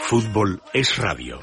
fútbol es radio.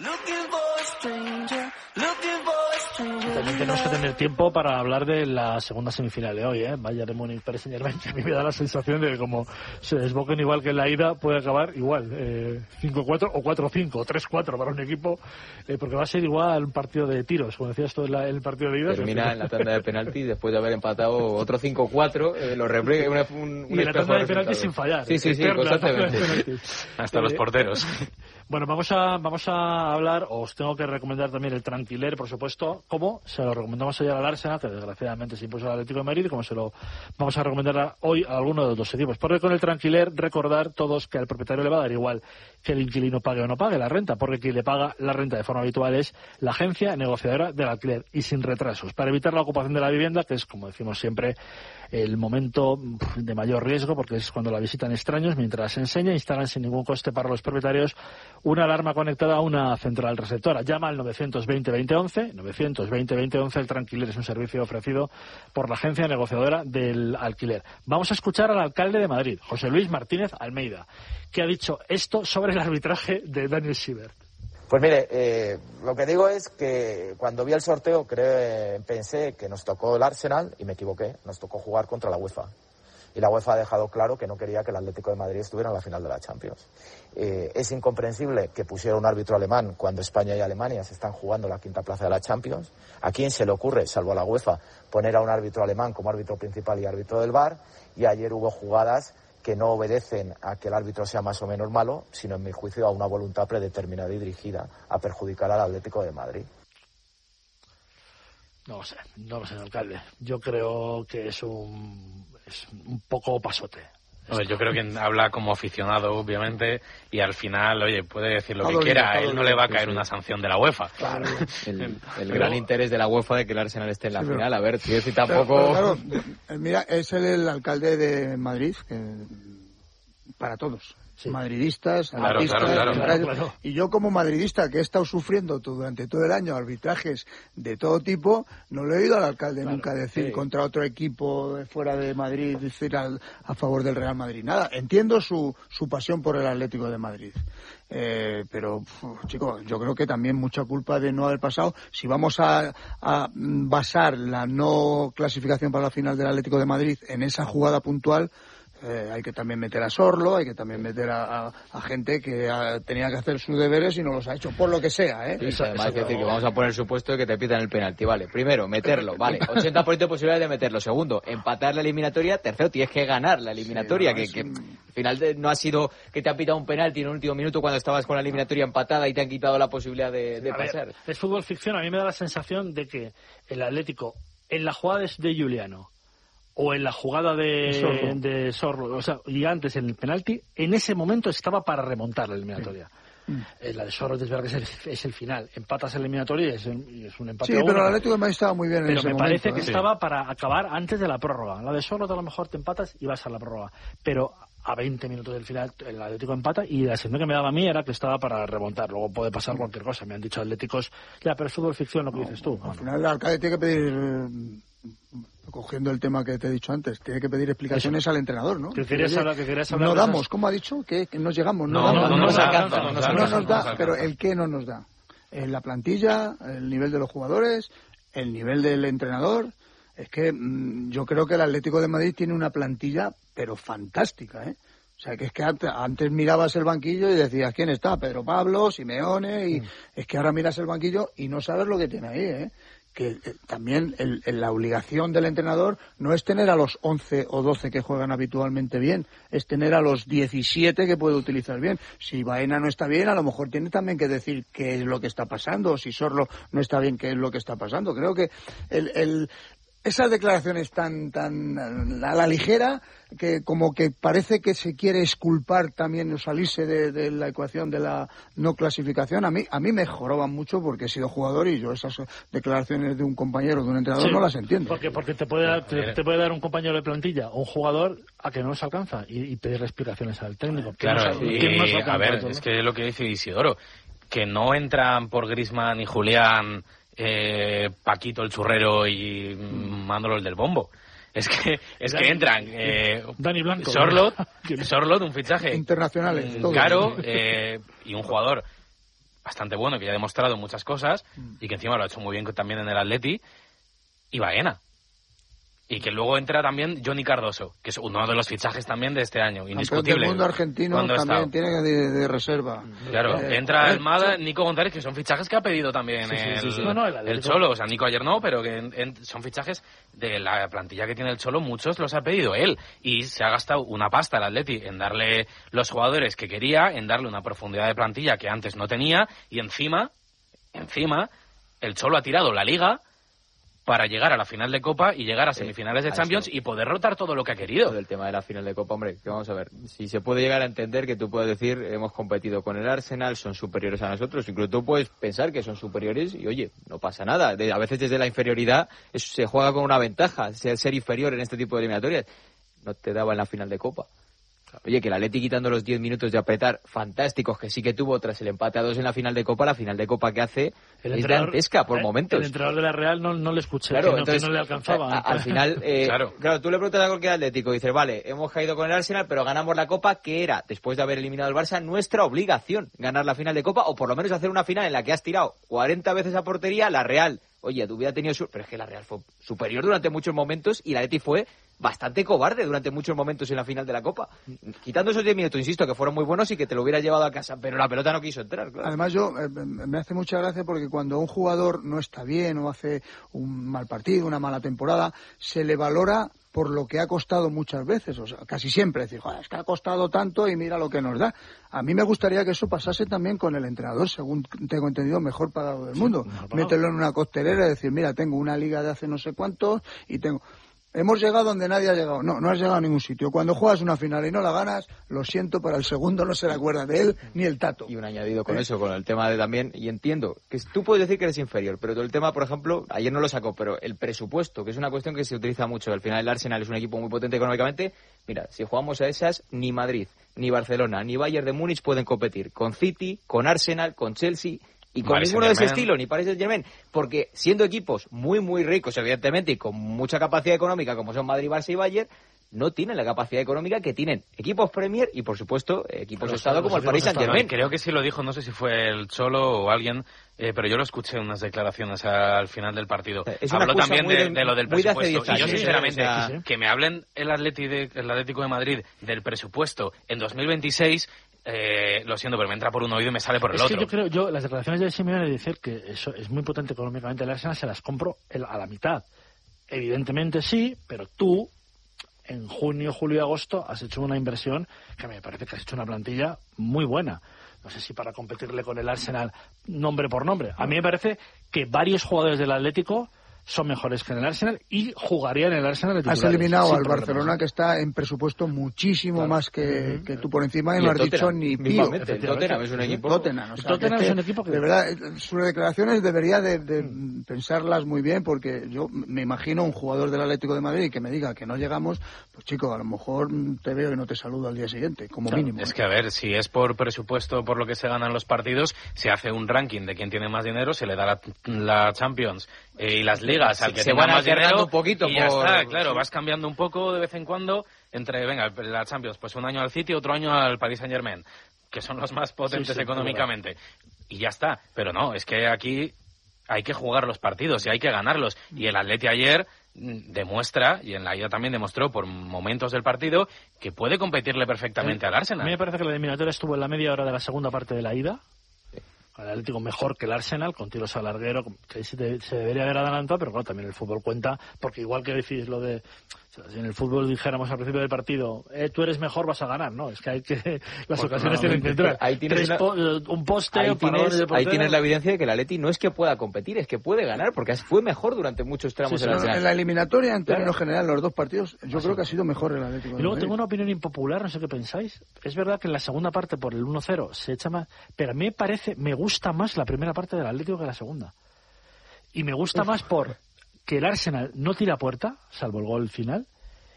También tenemos que tener tiempo para hablar de la segunda semifinal de hoy, Bayern de Múnich, Paris Saint-Germain. A mí me da la sensación de que como se desboquen igual que en la ida, puede acabar igual, 5-4 o 4-5 o 3-4 para un equipo, porque va a ser igual un partido de tiros, como decías tú en el partido de ida. Termina en la tanda de penalti después de haber empatado otro 5-4, lo repliega y en la tanda de penalti sin fallar. Sí, constantemente. Hasta los porteros. Bueno, vamos a hablar, os tengo que recomendar también el Tranquiler, por supuesto, como se lo recomendamos ayer al Arsenal, que desgraciadamente se impuso al Atlético de Madrid, y como se lo vamos a recomendar hoy a alguno de los dos equipos. Porque con el Tranquiler, recordar todos que al propietario le va a dar igual que el inquilino pague o no pague la renta, porque quien le paga la renta de forma habitual es la agencia negociadora del alquiler, y sin retrasos, para evitar la ocupación de la vivienda, que es, como decimos siempre, el momento de mayor riesgo, porque es cuando la visitan extraños. Mientras se enseña, instalan sin ningún coste para los propietarios una alarma conectada a una central receptora. Llama al 920-2011, 920-2011. El Tranquiler es un servicio ofrecido por la agencia negociadora del alquiler. Vamos a escuchar al alcalde de Madrid, José Luis Martínez Almeida, que ha dicho esto sobre el arbitraje de Daniel Siebert. Pues mire, lo que digo es que cuando vi el sorteo pensé que nos tocó el Arsenal y me equivoqué, nos tocó jugar contra la UEFA. Y la UEFA ha dejado claro que no quería que el Atlético de Madrid estuviera en la final de la Champions. Es incomprensible que pusiera un árbitro alemán cuando España y Alemania se están jugando la quinta plaza de la Champions. ¿A quién se le ocurre, salvo a la UEFA, poner a un árbitro alemán como árbitro principal y árbitro del VAR? Y ayer hubo jugadas que no obedecen a que el árbitro sea más o menos malo, sino, en mi juicio, a una voluntad predeterminada y dirigida a perjudicar al Atlético de Madrid. No lo sé, alcalde. Yo creo que es un poco pasote. Hombre, yo creo que habla como aficionado, obviamente, y al final, oye, puede decir lo que quiera, a él no le va a caer una sanción de la UEFA. Claro. El gran interés de la UEFA de que el Arsenal esté en la final, a ver, si tampoco... Claro, mira, es el alcalde de Madrid, que para todos. Sí. Madridistas, claro. Y yo, como madridista, que he estado sufriendo durante todo el año arbitrajes de todo tipo, no le he oído al alcalde nunca decir contra otro equipo fuera de Madrid, decir a favor del Real Madrid. Nada, entiendo su pasión por el Atlético de Madrid. Pero, chicos, yo creo que también mucha culpa de no haber pasado. Si vamos a basar la no clasificación para la final del Atlético de Madrid en esa jugada puntual, hay que también meter a Sorlo, hay que también meter a gente que tenía que hacer sus deberes y no los ha hecho, por lo que sea, Sí, además hay que decir que vamos a poner el supuesto de que te pitan el penalti, vale. Primero, meterlo, vale. 80% de posibilidades de meterlo. Segundo, empatar la eliminatoria. Tercero, tienes que ganar la eliminatoria, que al final no ha sido que te han pitado un penalti en el último minuto cuando estabas con la eliminatoria empatada y te han quitado la posibilidad de pasar. Es fútbol ficción. A mí me da la sensación de que el Atlético, en la jugada de Juliano, o en la jugada de Sorlo, o sea, y antes en el penalti, en ese momento estaba para remontar la eliminatoria. La de Sorlo es verdad que es el final. Empatas en la eliminatoria y es un empate. Sí, pero el Atlético de Madrid estaba muy bien en ese momento. Pero me parece que estaba para acabar antes de la prórroga. La de Sorlo, a lo mejor te empatas y vas a la prórroga. Pero a 20 minutos del final el Atlético empata, y la sensación que me daba a mí era que estaba para remontar. Luego puede pasar cualquier cosa. Me han dicho atléticos, pero es fútbol ficción lo que dices tú. Al final el alcalde tiene que pedir... Cogiendo el tema que te he dicho antes, tiene que pedir explicaciones al entrenador, ¿no? Que querías hablar no damos, ¿cómo ha dicho? Que no llegamos, no nos da, pero el qué no nos da. La plantilla, el nivel de los jugadores, el nivel del entrenador. Es que yo creo que el Atlético de Madrid tiene una plantilla, pero fantástica, O sea, que es que antes mirabas el banquillo y decías, ¿quién está? Pedro Pablo, Simeone, y es que ahora miras el banquillo y no sabes lo que tiene ahí, Que también la obligación del entrenador no es tener a los 11 o 12 que juegan habitualmente bien, es tener a los 17 que puede utilizar bien. Si Baena no está bien, a lo mejor tiene también que decir qué es lo que está pasando, o si Sorlo no está bien, qué es lo que está pasando. Creo que esas declaraciones tan a la ligera, que como que parece que se quiere exculpar también o salirse de la ecuación de la no clasificación, a mí me joroban mucho, porque he sido jugador y yo esas declaraciones de un compañero, de un entrenador, no las entiendo. Porque te puede dar un compañero de plantilla o un jugador a que no nos alcanza y pedir explicaciones al técnico. Claro, a ver, es que lo que dice Isidoro, que no entran por Griezmann y Julián, Paquito el churrero y Manolo el del bombo. Es que entran Dani Blanco, Sorloth, un fichaje internacionales, caro, y un jugador bastante bueno que ya ha demostrado muchas cosas y que encima lo ha hecho muy bien también en el Atleti, y Baena. Y que luego entra también Johnny Cardoso, que es uno de los fichajes también de este año, indiscutible. El mundo argentino también tiene de reserva. Claro, entra Almada, Nico González, que son fichajes que ha pedido también el Cholo. O sea, Nico ayer no, pero que son fichajes de la plantilla que tiene el Cholo, muchos los ha pedido él. Y se ha gastado una pasta el Atleti en darle los jugadores que quería, en darle una profundidad de plantilla que antes no tenía, y encima, el Cholo ha tirado la Liga para llegar a la final de Copa y llegar a semifinales de Champions y poder rotar todo lo que ha querido. Del tema de la final de Copa, hombre, que vamos a ver, si se puede llegar a entender que tú puedes decir, hemos competido con el Arsenal, son superiores a nosotros, incluso tú puedes pensar que son superiores y, oye, no pasa nada. A veces desde la inferioridad se juega con una ventaja, ser inferior en este tipo de eliminatorias. No te daba en la final de Copa. Oye, que el Atleti quitando los 10 minutos de apretar fantásticos que sí que tuvo tras el empate a 2 en la final de Copa que hace es dantesca por momentos. El entrenador de la Real no le escuché, claro, que no le alcanzaba. Al final, claro, tú le preguntas a cualquier atlético y dices, vale, hemos caído con el Arsenal, pero ganamos la Copa, que era, después de haber eliminado al Barça, nuestra obligación ganar la final de Copa, o por lo menos hacer una final en la que has tirado 40 veces a portería. La Real, oye, hubiera tenido pero es que la Real fue superior durante muchos momentos y la Atleti fue bastante cobarde durante muchos momentos en la final de la Copa. Quitando esos 10 minutos, insisto, que fueron muy buenos y que te lo hubieras llevado a casa, pero la pelota no quiso entrar, claro. Además, me hace mucha gracia porque cuando un jugador no está bien o hace un mal partido, una mala temporada, se le valora por lo que ha costado muchas veces, o sea, casi siempre, decir, es que ha costado tanto y mira lo que nos da. A mí me gustaría que eso pasase también con el entrenador, según tengo entendido, mejor pagado del mundo. Mételo en una costelera y decir, mira, tengo una liga de hace no sé cuántos y tengo... Hemos llegado donde nadie ha llegado. No has llegado a ningún sitio. Cuando juegas una final y no la ganas, lo siento, para el segundo no se le acuerda de él ni el tato. Y un añadido con eso, con el tema de también, y entiendo, que tú puedes decir que eres inferior, pero el tema, por ejemplo, ayer no lo sacó, pero el presupuesto, que es una cuestión que se utiliza mucho. Al final el Arsenal es un equipo muy potente económicamente. Mira, si jugamos a esas, ni Madrid, ni Barcelona, ni Bayern de Múnich pueden competir con City, con Arsenal, con Chelsea... Y con ninguno de ese estilo, ni Paris Saint-Germain, porque siendo equipos muy, muy ricos, evidentemente, y con mucha capacidad económica, como son Madrid, Barça y Bayern, no tienen la capacidad económica que tienen equipos Premier y, por supuesto, equipos de Estado como el Paris Saint-Germain. Creo que sí lo dijo, no sé si fue el Cholo o alguien, pero yo lo escuché en unas declaraciones al final del partido. Habló también de lo del presupuesto. Y yo, sinceramente, que me hablen el Atlético de Madrid del presupuesto en 2026... lo siento, pero me entra por un oído y me sale por el otro. Es que yo las declaraciones de Simeone de decir que eso es muy potente económicamente el Arsenal, se las compro a la mitad. Evidentemente sí, pero tú en junio, julio y agosto has hecho una inversión que me parece que has hecho una plantilla muy buena. No sé si para competirle con el Arsenal nombre por nombre. A mí me parece que varios jugadores del Atlético son mejores que en el Arsenal y jugarían en el Arsenal de titulares. Has eliminado al Barcelona, que está en presupuesto muchísimo más que tú por encima, y no has dicho ni pío. El Tottenham es un equipo. Tottenham es un equipo que, de verdad, sus declaraciones debería de pensarlas muy bien, porque yo me imagino un jugador del Atlético de Madrid que me diga que no llegamos, pues chico, a lo mejor te veo y no te saludo al día siguiente, como mínimo. Es que, a ver, si es por presupuesto, por lo que se ganan los partidos, se hace un ranking de quién tiene más dinero, se le da la Champions y las ligas al que tenga más dinero un poquito y ya está, claro, vas cambiando un poco de vez en cuando entre, venga, la Champions, pues un año al City, otro año al Paris Saint-Germain, que son los más potentes económicamente, y ya está. Pero no, es que aquí hay que jugar los partidos y hay que ganarlos, y el Atleti ayer demuestra, y en la ida también demostró por momentos del partido, que puede competirle perfectamente al Arsenal. A mí me parece que la eliminatoria estuvo en la media hora de la segunda parte de la ida. El Atlético mejor que el Arsenal, con tiros al larguero, que se debería haber adelantado, pero claro, también el fútbol cuenta, porque igual que decís lo de, o sea, si en el fútbol dijéramos al principio del partido, tú eres mejor, vas a ganar, ¿no? Es que hay que, las ocasiones tienen que entrar. Ahí tienes un poste, ahí tienes la evidencia de que el Atleti no es que pueda competir, es que puede ganar, porque fue mejor durante muchos tramos del Arsenal. En la eliminatoria, en términos generales, los dos partidos, yo creo que ha sido mejor el Atlético. Y luego tengo una opinión impopular, no sé qué pensáis. Es verdad que en la segunda parte, por el 1-0, se echa más, pero a mí me gusta más la primera parte del Atlético que la segunda. Y me gusta más por que el Arsenal no tira puerta, salvo el gol final,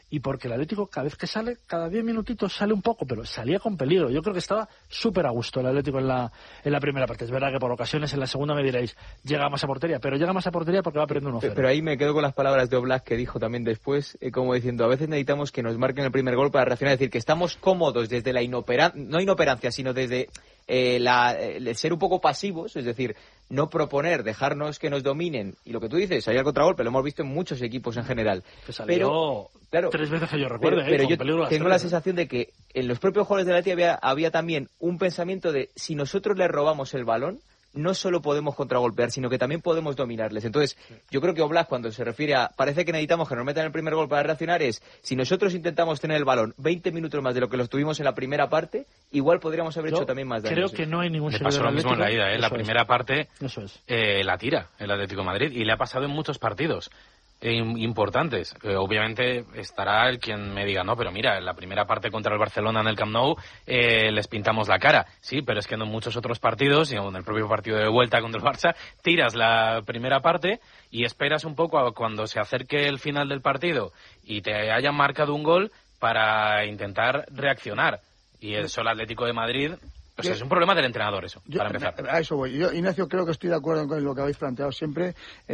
y porque el Atlético cada vez que sale, cada 10 minutitos sale un poco, pero salía con peligro. Yo creo que estaba súper a gusto el Atlético en la primera parte. Es verdad que por ocasiones en la segunda me diréis, llega más a portería, pero llega más a portería porque va perdiendo 1-0. Pero ahí me quedo con las palabras de Oblak que dijo también después, como diciendo, a veces necesitamos que nos marquen el primer gol para reaccionar, es decir, que estamos cómodos desde la no inoperancia, sino desde el ser un poco pasivos, es decir, no proponer, dejarnos que nos dominen, y lo que tú dices, salir al contragolpe, lo hemos visto en muchos equipos en general. Que salió pero, claro, 3 veces que yo recuerdo. Pero yo tengo la sensación de que en los propios jugadores de la Atleti había también un pensamiento de, si nosotros les robamos el balón, no solo podemos contragolpear, sino que también podemos dominarles. Entonces, yo creo que Oblak, cuando se refiere a parece que necesitamos que nos metan el primer gol para reaccionar, es si nosotros intentamos tener el balón 20 minutos más de lo que lo tuvimos en la primera parte, igual podríamos haber hecho también más daño. Creo que no hay ningún Le pasó lo mismo en la ida, la primera parte Eso la tira el Atlético de Madrid, y le ha pasado en muchos partidos importantes. Obviamente estará el quien me diga, no, pero mira, en la primera parte contra el Barcelona en el Camp Nou les pintamos la cara. Sí, pero es que en muchos otros partidos, y en el propio partido de vuelta contra el Barça, tiras la primera parte y esperas un poco a cuando se acerque el final del partido y te hayan marcado un gol para intentar reaccionar. Y eso el Atlético de Madrid... Pues es un problema del entrenador eso, para empezar. A eso voy. Yo, Ignacio, creo que estoy de acuerdo con lo que habéis planteado siempre.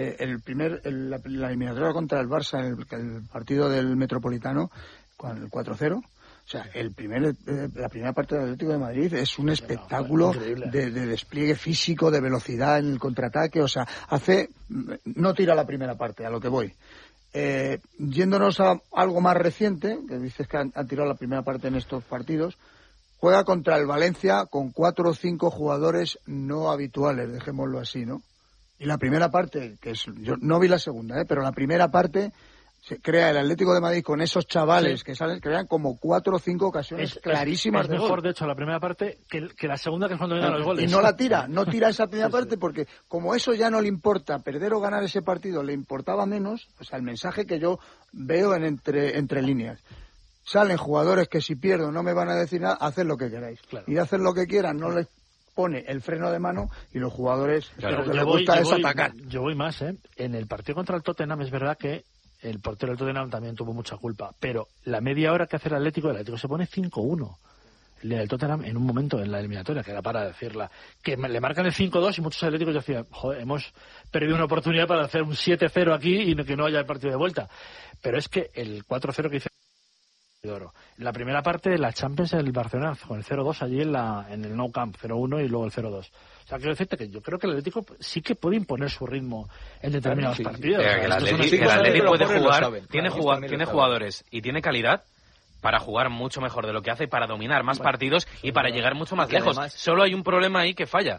La eliminatoria contra el Barça en el partido del Metropolitano, con el 4-0, o sea, la primera parte del Atlético de Madrid es un espectáculo de despliegue físico, de velocidad en el contraataque, o sea, no tira la primera parte, a lo que voy. Yéndonos a algo más reciente, que dices que han tirado la primera parte en estos partidos, juega contra el Valencia con 4 o 5 jugadores no habituales, dejémoslo así, ¿no? Y la primera parte, yo no vi la segunda, pero la primera parte se crea el Atlético de Madrid con esos chavales que salen, crean como 4 o 5 ocasiones clarísimas de gol. Es mejor, de hecho, la primera parte que la segunda, que es cuando vienen los goles. Y no tira esa primera parte porque como eso ya no le importa, perder o ganar ese partido le importaba menos, o sea, el mensaje que yo veo entre líneas. Salen jugadores que si pierdo no me van a decir nada, haced lo que queráis. Claro. Y haced lo que quieran, no les pone el freno de mano y los jugadores lo que les gusta es atacar. Yo voy más, En el partido contra el Tottenham es verdad que el portero del Tottenham también tuvo mucha culpa, pero la media hora que hace el Atlético se pone 5-1. El día del Tottenham en un momento en la eliminatoria, que era para decirla, que le marcan el 5-2 y muchos atléticos decían, joder, hemos perdido una oportunidad para hacer un 7-0 aquí y que no haya el partido de vuelta. Pero es que el 4-0 que hizo oro. En la primera parte de la Champions el Barcelona con el 0-2 allí en el Nou Camp, 0-1 y luego el 0-2. O sea, quiero decirte que yo creo que el Atlético sí que puede imponer su ritmo en determinados partidos. El Atlético puede jugar, tiene jugadores y tiene calidad para jugar mucho mejor de lo que hace, para dominar más partidos y para llegar mucho más lejos. Además, solo hay un problema ahí que falla.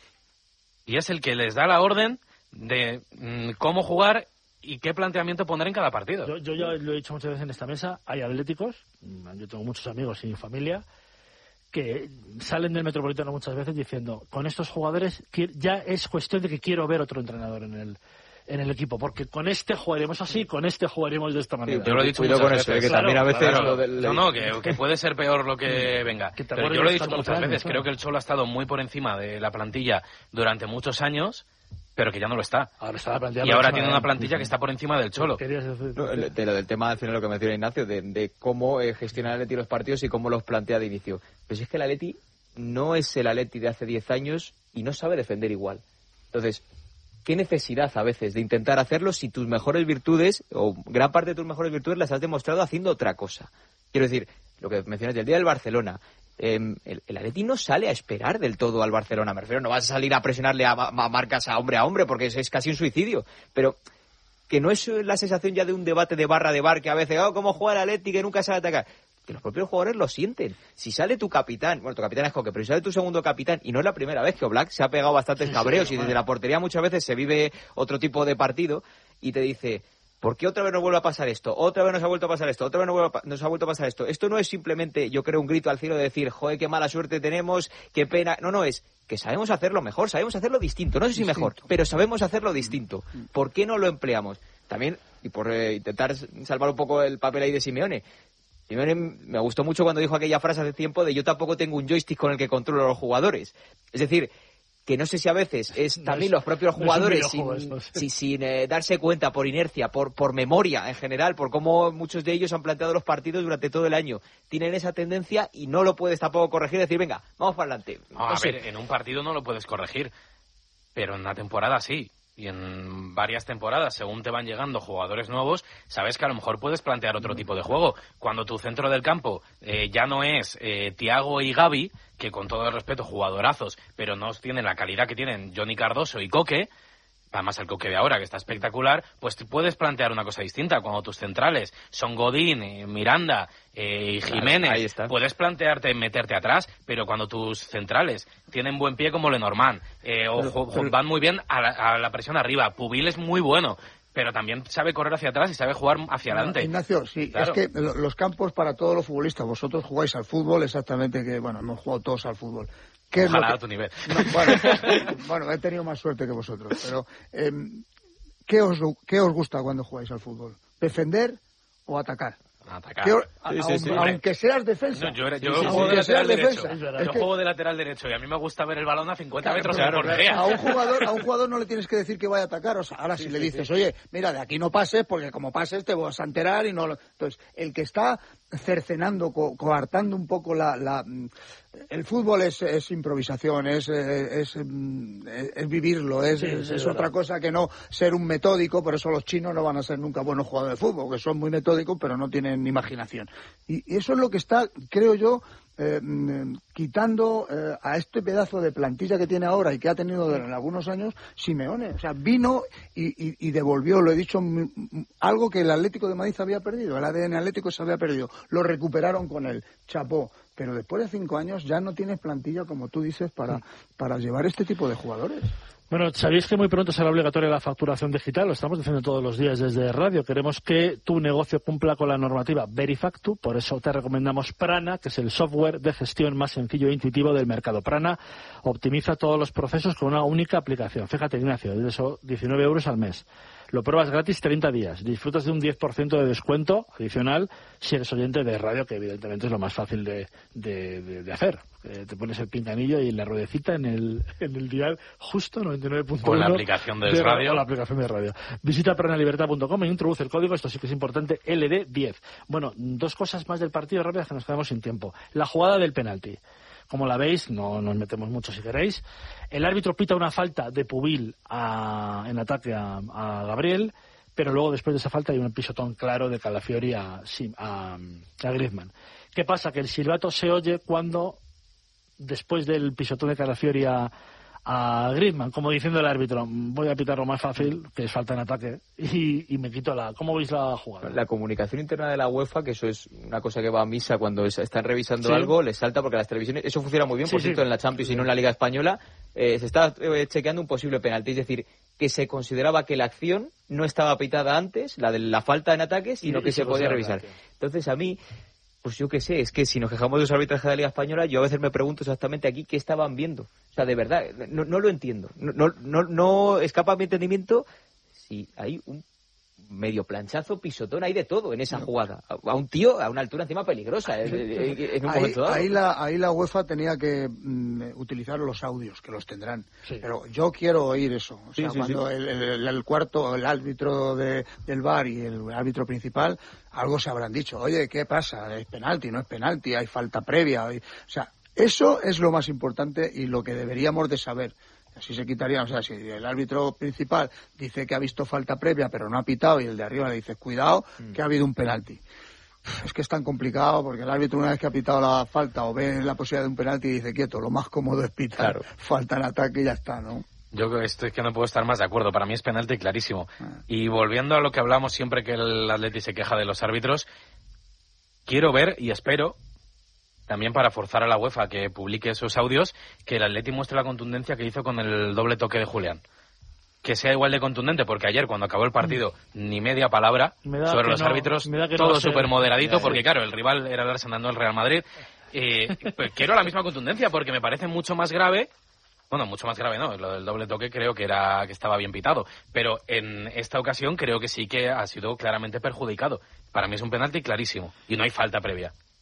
Y es el que les da la orden de cómo jugar y qué planteamiento poner en cada partido. Yo ya lo he dicho muchas veces en esta mesa, hay atléticos, yo tengo muchos amigos y familia, que salen del Metropolitano muchas veces diciendo, con estos jugadores ya es cuestión de que quiero ver otro entrenador en el equipo, porque con este jugaremos así, con este jugaremos de esta manera. Sí, yo lo he dicho muchas veces. Que también a veces que puede ser peor lo que venga. Pero yo lo he dicho muchas veces, creo que el Cholo ha estado muy por encima de la plantilla durante muchos años, pero que ya no lo está. Ahora está la plantilla y ahora tiene una plantilla que está por encima del Cholo. De lo del tema, al final, lo que menciona Ignacio, de cómo gestiona el Atleti los partidos y cómo los plantea de inicio. Pero si es que el Atleti no es el Atleti de hace 10 años y no sabe defender igual. Entonces, ¿qué necesidad a veces de intentar hacerlo si tus mejores virtudes, o gran parte de tus mejores virtudes, las has demostrado haciendo otra cosa? Quiero decir, lo que mencionas del día del Barcelona, el Atleti no sale a esperar del todo al Barcelona. Me refiero, no vas a salir a presionarle a marcas a hombre, porque es casi un suicidio. Pero que no es la sensación ya de un debate de barra de bar que a veces, ¿cómo juega el Atleti que nunca sabe atacar? Que los propios jugadores lo sienten. Si sale tu capitán, bueno, tu capitán es Coque, pero si sale tu segundo capitán, y no es la primera vez que Oblak se ha pegado bastantes cabreos y desde la portería muchas veces se vive otro tipo de partido, y te dice, ¿por qué otra vez nos vuelve a pasar esto? Otra vez nos ha vuelto a pasar esto, otra vez nos ha vuelto a pasar esto. Esto no es simplemente, yo creo, un grito al cielo de decir, joder, qué mala suerte tenemos, qué pena. No, es que sabemos hacerlo mejor, sabemos hacerlo distinto. No sé si mejor, pero sabemos hacerlo distinto. ¿Por qué no lo empleamos? También, y por intentar salvar un poco el papel ahí de Simeone, me gustó mucho cuando dijo aquella frase hace tiempo de yo tampoco tengo un joystick con el que controlo a los jugadores. Es decir, que no sé si a veces es también los propios jugadores sin darse cuenta, por inercia, por memoria en general, por cómo muchos de ellos han planteado los partidos durante todo el año, tienen esa tendencia y no lo puedes tampoco corregir y decir, venga, vamos para adelante. A ver, en un partido no lo puedes corregir, pero en una temporada sí. Y en varias temporadas, según te van llegando jugadores nuevos, sabes que a lo mejor puedes plantear otro tipo de juego. Cuando tu centro del campo ya no es Thiago y Gavi, que con todo el respeto, jugadorazos, pero no tienen la calidad que tienen Johnny Cardoso y Coque, además el Coque de ahora, que está espectacular, pues puedes plantear una cosa distinta. Cuando tus centrales son Godín, Miranda y Jiménez, puedes plantearte meterte atrás, pero cuando tus centrales tienen buen pie como Lenormand, van muy bien a la presión arriba, Pubil es muy bueno, pero también sabe correr hacia atrás y sabe jugar hacia adelante. Ignacio, sí, claro. Es que los campos para todos los futbolistas, vosotros jugáis al fútbol exactamente que, bueno, hemos jugado todos al fútbol. Ojalá a tu nivel. No, bueno, he tenido más suerte que vosotros, pero ¿qué os gusta cuando jugáis al fútbol? ¿Defender o atacar? Atacar. Aunque seas defensa. No, yo juego de lateral derecho. Yo juego de lateral derecho y a mí me gusta ver el balón a 50 metros de portería. A un jugador no le tienes que decir que vaya a atacar. O sea, ahora si le dices, oye, mira, de aquí no pases porque como pases te vas a enterar y no. Entonces, el que está cercenando, coartando un poco el fútbol es improvisación, es vivirlo, es otra cosa que no ser un metódico. Por eso los chinos no van a ser nunca buenos jugadores de fútbol, que son muy metódicos pero no tienen imaginación. Y eso es lo que está, creo yo, quitando a este pedazo de plantilla que tiene ahora y que ha tenido en algunos años Simeone. O sea, vino y devolvió, lo he dicho, algo que el Atlético de Madrid había perdido, el ADN Atlético se había perdido. Lo recuperaron con él, chapó. Pero después de 5 años ya no tienes plantilla, como tú dices, para llevar este tipo de jugadores. Bueno, sabéis que muy pronto será obligatoria la facturación digital, lo estamos diciendo todos los días desde radio. Queremos que tu negocio cumpla con la normativa Verifactu, por eso te recomendamos Prana, que es el software de gestión más sencillo e intuitivo del mercado. Prana optimiza todos los procesos con una única aplicación. Fíjate, Ignacio, de eso 19 euros al mes. Lo pruebas gratis 30 días. Disfrutas de un 10% de descuento adicional si eres oyente de radio, que evidentemente es lo más fácil de hacer. Te pones el pinganillo y la ruedecita en el dial justo 99.1. Con la aplicación de radio. Con la aplicación de radio. Visita pranalibertad.com e introduce el código, esto sí que es importante, LD10. Bueno, 2 cosas más del partido rápidas que nos quedamos sin tiempo. La jugada del penalti. Como la veis, no nos metemos mucho si queréis. El árbitro pita una falta de Pubil en ataque a Gabriel, pero luego después de esa falta hay un pisotón claro de Calafiori a Griezmann. ¿Qué pasa? Que el silbato se oye cuando, después del pisotón de Calafiori a Griezmann, como diciendo el árbitro, voy a pitar lo más fácil, que es falta en ataque, y me quito ¿Cómo veis la jugada? La comunicación interna de la UEFA, que eso es una cosa que va a misa cuando están revisando algo, les salta porque las televisiones, eso funciona muy bien, por cierto, en la Champions y no en la Liga Española, se está chequeando un posible penalti, es decir, que se consideraba que la acción no estaba pitada antes, la de la falta en ataque, sino que se podía revisar. Entonces, a mí, pues yo qué sé, es que si nos quejamos de los arbitrajes de la Liga Española, yo a veces me pregunto exactamente aquí qué estaban viendo. O sea, de verdad, no lo entiendo. No escapa a mi entendimiento si hay un medio planchazo, pisotón, hay de todo en esa jugada. A un tío a una altura encima peligrosa en un momento dado. Ahí la UEFA tenía que utilizar los audios, que los tendrán. Sí. Pero yo quiero oír eso. O sea, cuando el cuarto, el árbitro del VAR y el árbitro principal, algo se habrán dicho. Oye, ¿qué pasa? ¿Es penalti? ¿No es penalti? ¿Hay falta previa? O sea, eso es lo más importante y lo que deberíamos de saber. Así se quitarían, o sea, si el árbitro principal dice que ha visto falta previa pero no ha pitado y el de arriba le dice, cuidado, que ha habido un penalti. Es que es tan complicado porque el árbitro una vez que ha pitado la falta o ve la posibilidad de un penalti dice, quieto, lo más cómodo es pitar, falta en ataque y ya está, ¿no? Yo estoy que no puedo estar más de acuerdo, para mí es penalti clarísimo. Y volviendo a lo que hablamos siempre que el Atleti se queja de los árbitros, quiero ver y espero, también para forzar a la UEFA que publique esos audios, que el Atleti muestre la contundencia que hizo con el doble toque de Julián. Que sea igual de contundente, porque ayer cuando acabó el partido ni media palabra sobre los árbitros, todo súper moderadito, porque claro, el rival era el Arsenal, no el Real Madrid. Pues quiero la misma contundencia, porque me parece mucho más grave. Bueno, mucho más grave no, lo del doble toque creo que estaba bien pitado, pero en esta ocasión creo que sí que ha sido claramente perjudicado. Para mí es un penalti clarísimo y no hay falta previa.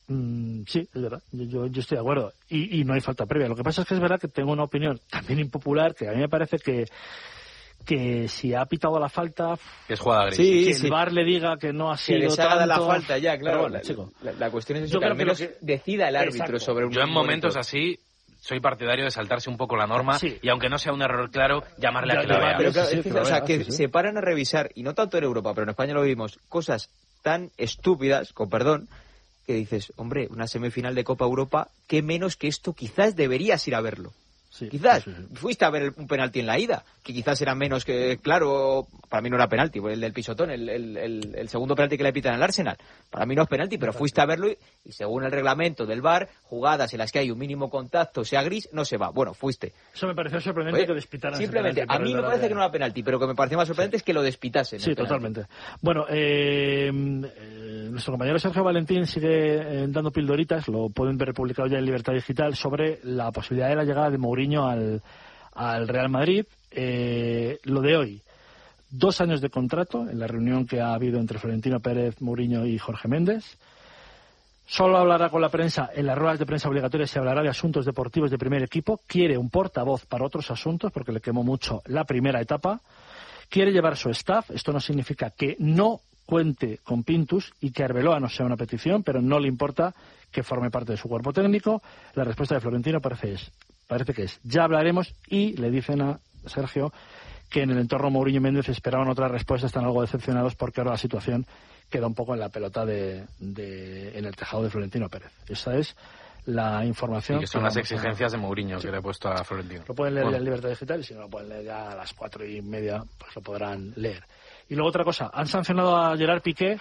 Sí, es verdad, yo estoy de acuerdo. Y no hay falta previa. Lo que pasa es que es verdad que tengo una opinión también impopular, que a mí me parece que si ha pitado la falta, es jugada gris. Sí, que el VAR le diga que no ha sido que les haga tanto... la falta ya, claro. Bueno, la cuestión es eso, que al menos decida el árbitro sobre un... Yo en momentos así soy partidario de saltarse un poco la norma y aunque no sea un error claro, llamarle a que la vea. Pero claro, que se paran a revisar, y no tanto en Europa, pero en España lo vimos, cosas tan estúpidas, con perdón, que dices, hombre, una semifinal de Copa Europa, ¿qué menos que esto? Quizás deberías ir a verlo. Quizás fuiste a ver un penalti en la ida, que quizás era menos que, claro, para mí no era penalti, el del pisotón, el segundo penalti que le pitan al Arsenal, para mí no es penalti, pero fuiste a verlo y según el reglamento del VAR, jugadas en las que hay un mínimo contacto, sea gris, no se va. Bueno, fuiste. Eso me pareció sorprendente. Oye, que despitaran. Simplemente, a mí me parece que no era penalti, pero lo que me pareció más sorprendente es que lo despitasen. Sí, totalmente. Bueno, nuestro compañero Sergio Valentín sigue dando pildoritas, lo pueden ver publicado ya en Libertad Digital, sobre la posibilidad de la llegada de Mourinho al Real Madrid. Lo de hoy, 2 años de contrato en la reunión que ha habido entre Florentino Pérez, Mourinho y Jorge Méndez. Solo hablará con la prensa en las ruedas de prensa obligatorias, se hablará de asuntos deportivos de primer equipo. Quiere un portavoz para otros asuntos porque le quemó mucho la primera etapa. Quiere llevar su staff. Esto no significa que no cuente con Pintus y que Arbeloa no sea una petición, pero no le importa que forme parte de su cuerpo técnico. La respuesta de Florentino parece que es ya hablaremos, y le dicen a Sergio que en el entorno Mourinho Méndez esperaban otras respuestas, están algo decepcionados porque ahora la situación queda un poco en la pelota en el tejado de Florentino Pérez. Esa es la información. Y que son las exigencias de Mourinho que le he puesto a Florentino. Lo pueden leer ya en Libertad Digital, y si no lo pueden leer ya a las 4:30, pues lo podrán leer. Y luego otra cosa, han sancionado a Gerard Piqué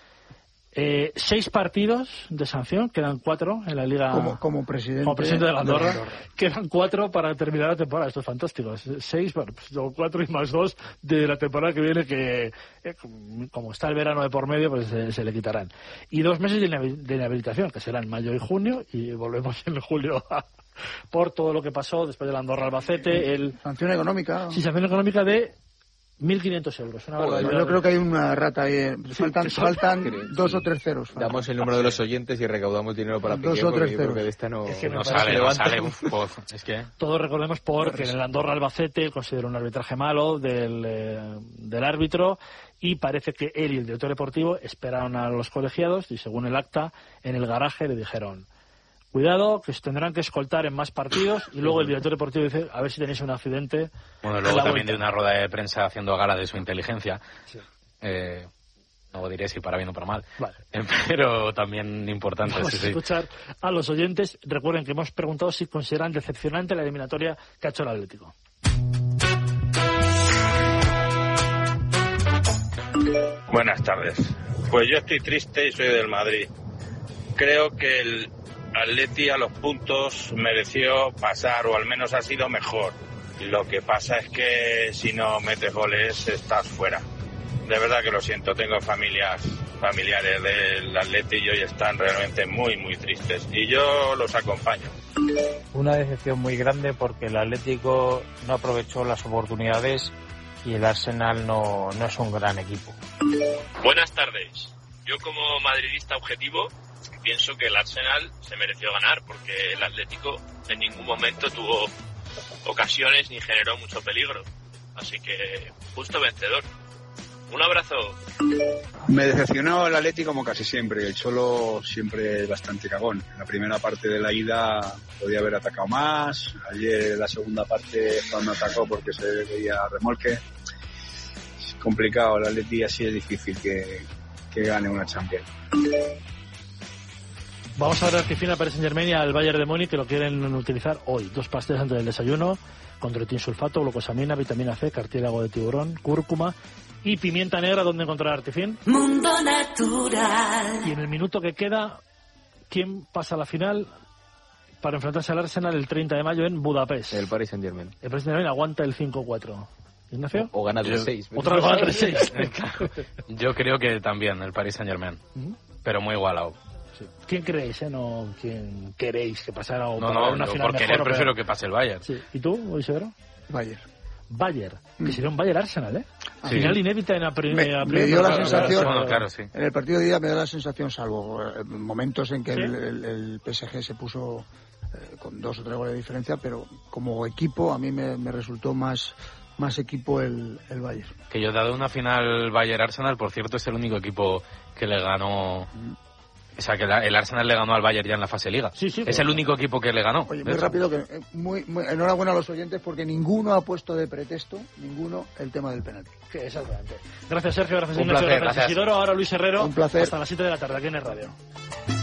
6 partidos de sanción, quedan 4 en la Liga como presidente de la Andorra. Quedan 4 para terminar la temporada. Esto es fantástico. 6, 4 y más 2 de la temporada que viene, que como está el verano de por medio, pues se le quitarán. Y 2 meses de inhabilitación, que serán mayo y junio, y volvemos en julio por todo lo que pasó después de la Andorra Albacete. Sanción económica. Sí, sanción económica de 1.500 euros. Yo creo que hay una rata ahí. Faltan 2 o 3 ceros. Damos el número de los oyentes y recaudamos dinero para Piqué. 2 o 3 ceros. De esta no sale. Es que todos recordemos porque en el Andorra Albacete consideró un arbitraje malo del árbitro, y parece que él y el director deportivo esperaron a los colegiados y, según el acta, en el garaje le dijeron: cuidado, que se tendrán que escoltar en más partidos. Y luego el director deportivo dice: a ver si tenéis un accidente. Bueno, luego también de una rueda de prensa haciendo gala de su inteligencia. Sí. No diré si para bien o para mal. Vale. Pero también importante. Vamos a escuchar a los oyentes. Recuerden que hemos preguntado si consideran decepcionante la eliminatoria que ha hecho el Atlético. Buenas tardes. Pues yo estoy triste y soy del Madrid. Creo que el Atleti a los puntos mereció pasar, o al menos ha sido mejor. Lo que pasa es que si no metes goles estás fuera. De verdad que lo siento, tengo familiares del Atleti y hoy están realmente muy muy tristes y yo los acompaño. Una decepción muy grande porque el Atlético no aprovechó las oportunidades y el Arsenal no es un gran equipo. Buenas tardes. Yo, como madridista objetivo, pienso que el Arsenal se mereció ganar porque el Atlético en ningún momento tuvo ocasiones ni generó mucho peligro. Así que justo vencedor. Un abrazo. Me decepcionó el Atlético como casi siempre. El Cholo siempre bastante cagón. En la primera parte de la ida podía haber atacado más. Ayer en la segunda parte cuando atacó porque se veía remolque. Es complicado. El Atlético así es difícil que gane una Champions. Vamos a ver a Tifina Pérez Saint-Germain y al Bayern de Múnich, que lo quieren utilizar hoy. 2 pastillas antes del desayuno, condroitin sulfato, glucosamina, vitamina C, cartílago de tiburón, cúrcuma y pimienta negra. ¿Dónde encontrar Artifin? Mundo Natural. Y en el minuto que queda, ¿quién pasa a la final para enfrentarse al Arsenal el 30 de mayo en Budapest? El Paris Saint-Germain. El Paris Saint-Germain aguanta el 5-4. ¿Ignacio? O gana 3-6. Otra vez gana 3-6. Claro. Yo creo que también el Paris Saint-Germain. Pero muy igualado. Sí. ¿Quién creéis, no quién queréis que pasara? O no, una final por querer mejor, prefiero que pase el Bayern. Sí. ¿Y tú, Isidro? Bayern. Bayern, que sería un Bayern-Arsenal, ¿eh? Sí. Final inédita en la primera. Me dio la sensación, claro, sí. en el partido de día me da la sensación, salvo momentos en que el PSG se puso con 2 o 3 goles de diferencia, pero como equipo a mí me resultó más equipo el Bayern. Que yo he dado una final Bayern-Arsenal, por cierto, es el único equipo que le ganó... O sea, que el Arsenal le ganó al Bayern ya en la fase Liga. Sí, es el único equipo que le ganó. Oye, muy rápido, que muy enhorabuena a los oyentes, porque ninguno ha puesto de pretexto, el tema del penalti. Sí, exactamente. Gracias, Sergio. Gracias, Un Ignacio. placer, Gracias, Isidoro. Ahora Luis Herrero. Un placer. Hasta las 7 de la tarde aquí en el radio.